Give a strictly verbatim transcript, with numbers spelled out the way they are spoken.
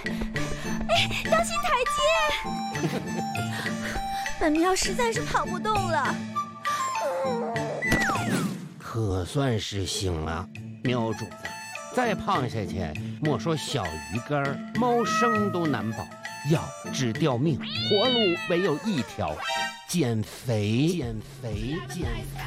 哎，当心台阶！本喵实在是跑不动了。 可算是醒了，喵主子，再胖下去，莫说小鱼干，猫生都难保。要治掉命，活路唯有一条，减肥，减肥，减肥。